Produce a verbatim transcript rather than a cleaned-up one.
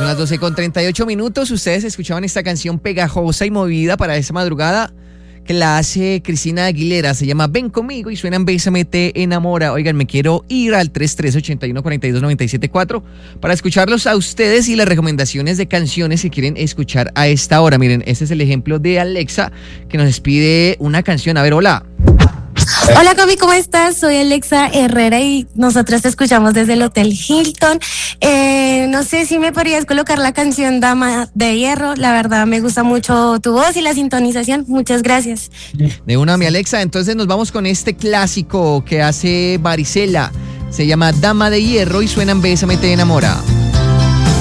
son las doce con treinta y ocho minutos. Ustedes escuchaban esta canción pegajosa y movida para esa madrugada que la hace Cristina Aguilera. Se llama Ven Conmigo y suena en Bésame Te Enamora. Oigan, me quiero ir al tres tres ocho uno cuatro dos nueve siete cuatro para escucharlos a ustedes y las recomendaciones de canciones que quieren escuchar a esta hora. Miren, este es el ejemplo de Alexa que nos pide una canción. A ver, hola. Hola, Comi, ¿cómo estás? Soy Alexa Herrera y nosotros te escuchamos desde el Hotel Hilton. Eh, no sé si me podrías colocar la canción Dama de Hierro. La verdad, me gusta mucho tu voz y la sintonización. Muchas gracias. De una, mi Alexa. Entonces nos vamos con este clásico que hace Marisela. Se llama Dama de Hierro y suena en Bésame Te Enamora.